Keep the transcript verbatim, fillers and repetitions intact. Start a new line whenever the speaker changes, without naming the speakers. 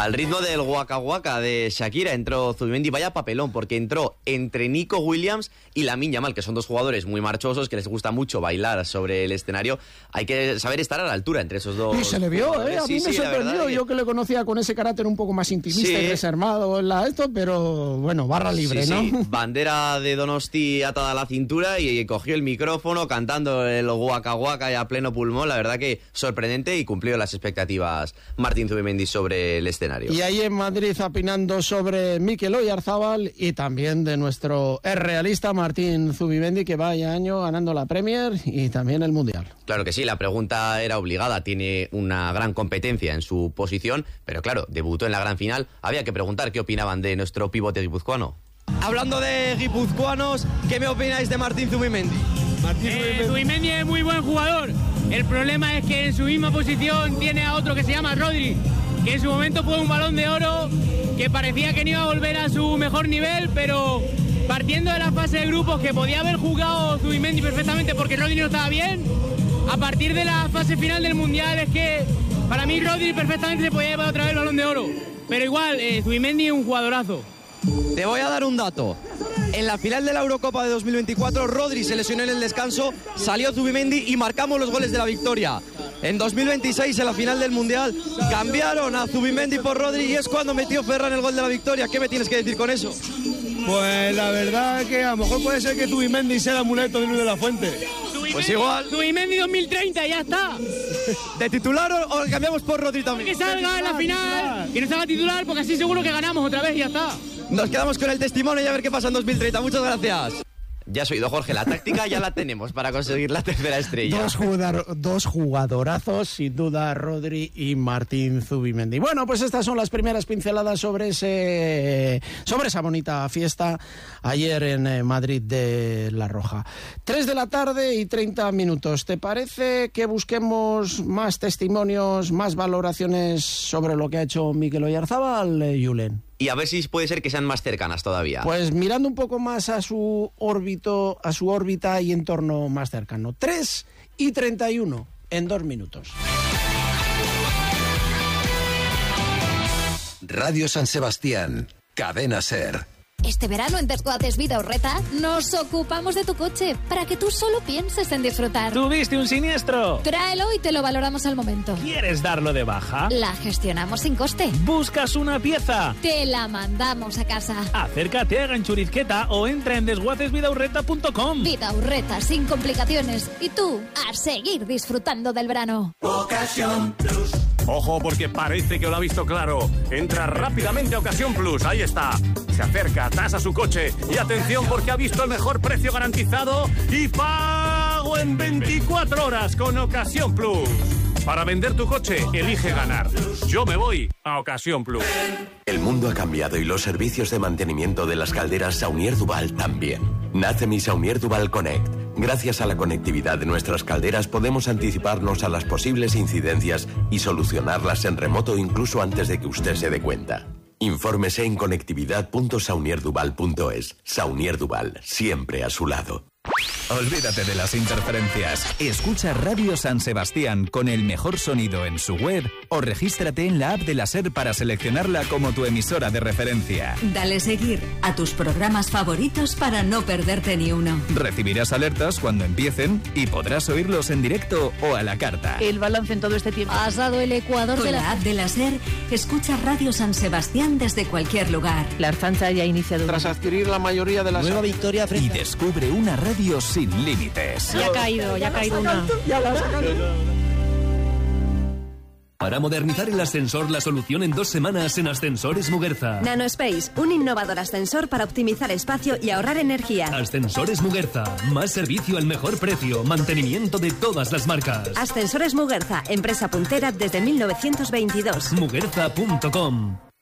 Al ritmo del Waka Waka de Shakira entró Zubimendi, vaya papelón, porque entró entre Nico Williams y Lamine Yamal, que son dos jugadores muy marchosos, que les gusta mucho bailar sobre el escenario. Hay que saber estar a la altura entre esos dos.
Y se le vio, ¿eh? A mí
sí,
me
sí,
sorprendió, yo que le conocía con ese carácter un poco más intimista sí. y reservado en la esto, pero bueno, barra libre,
sí,
¿no?
Sí. Bandera de Donosti atada a la cintura y cogió el micrófono cantando el Waka Waka y a pleno pulmón. La verdad que sorprendente y cumplió las expectativas Martín Zubimendi sobre el escenario.
Y ahí en Madrid opinando sobre Mikel Oyarzábal y también de nuestro realista Martín Zubimendi, que vaya año ganando la Premier y también el Mundial.
Claro que sí, la pregunta era obligada, tiene una gran competencia en su posición, pero claro, debutó en la gran final, había que preguntar qué opinaban de nuestro pivote guipuzcoano.
Hablando de guipuzcoanos, ¿qué me opináis de Martín Zubimendi?
Martín eh, Zubimendi es muy buen jugador, el problema es que en su misma posición tiene a otro que se llama Rodri, que en su momento fue un Balón de Oro, que parecía que no iba a volver a su mejor nivel, pero partiendo de la fase de grupos, que podía haber jugado Zubimendi perfectamente porque Rodri no estaba bien, a partir de la fase final del Mundial es que para mí Rodri perfectamente se podía llevar otra vez el Balón de Oro, pero igual, eh, Zubimendi es un jugadorazo.
Te voy a dar un dato. En la final de la Eurocopa de dos mil veinticuatro, Rodri se lesionó en el descanso, salió Zubimendi y marcamos los goles de la victoria. En dos mil veintiséis, en la final del Mundial, cambiaron a Zubimendi por Rodri y es cuando metió Ferran el gol de la victoria. ¿Qué me tienes que decir con eso?
Pues la verdad que a lo mejor puede ser que Zubimendi sea el amuleto de Luis de la Fuente.
Zubimendi,
pues igual.
Zubimendi dos mil treinta, ya está.
¿De titular o, o cambiamos por Rodri también?
Que salga en la final, que no salga titular, porque así seguro que ganamos otra vez y ya está.
Nos quedamos con el testimonio y a ver qué pasa en dos mil treinta. Muchas gracias.
Ya has oído, Jorge, la táctica ya la tenemos para conseguir la tercera estrella.
Dos, jugador, dos jugadorazos, sin duda, Rodri y Martín Zubimendi. Bueno, pues estas son las primeras pinceladas sobre ese sobre esa bonita fiesta ayer en Madrid de La Roja. Tres de la tarde y treinta minutos. ¿Te parece que busquemos más testimonios, más valoraciones sobre lo que ha hecho Mikel Oyarzábal, Julen?
Y a ver si puede ser que sean más cercanas todavía.
Pues mirando un poco más a su órbito, a su órbita y entorno más cercano. tres y treinta y uno en dos minutos.
Radio San Sebastián, Cadena Ser.
Este verano en Desguaces Vida Urreta nos ocupamos de tu coche para que tú solo pienses en disfrutar.
¿Tuviste un siniestro?
Tráelo y te lo valoramos al momento.
¿Quieres darlo de baja?
La gestionamos sin coste.
¿Buscas una pieza?
Te la mandamos a casa.
Acércate a Ganchurizqueta o entra en desguaces vida urreta punto com.
Vida Urreta sin complicaciones. Y tú, a seguir disfrutando del verano.
Ocasión Plus. Ojo, porque parece que lo ha visto claro. Entra rápidamente a Ocasión Plus, ahí está. Se acerca, tasa su coche y atención porque ha visto el mejor precio garantizado y pago en veinticuatro horas con Ocasión Plus. Para vender tu coche, elige ganar. Yo me voy a Ocasión Plus.
El mundo ha cambiado y los servicios de mantenimiento de las calderas Saunier Duval también. Nace mi Saunier Duval Connect. Gracias a la conectividad de nuestras calderas podemos anticiparnos a las posibles incidencias y solucionarlas en remoto incluso antes de que usted se dé cuenta. Infórmese en conectividad punto saunier duval punto es. Saunier Duval, siempre a su lado.
Olvídate de las interferencias. Escucha Radio San Sebastián con el mejor sonido en su web o regístrate en la app de la SER para seleccionarla como tu emisora de referencia.
Dale seguir a tus programas favoritos para no perderte ni uno.
Recibirás alertas cuando empiecen y podrás oírlos en directo o a la carta.
El balance en todo este tiempo.
Has dado el ecuador
con
de la...
la app de la SER, escucha Radio San Sebastián desde cualquier lugar.
La Arfancha ya ha iniciado.
Tras adquirir la mayoría de las...
Nueva victoria frente... Y descubre una radio sin límites.
Ya ha caído, ya ha caído una.
Ya la sacan.
Para modernizar el ascensor, la solución en dos semanas en Ascensores Muguerza.
NanoSpace, un innovador ascensor para optimizar espacio y ahorrar energía.
Ascensores Muguerza, más servicio al mejor precio, mantenimiento de todas las marcas.
Ascensores Muguerza, empresa puntera desde mil novecientos veintidós.
muguerza punto com.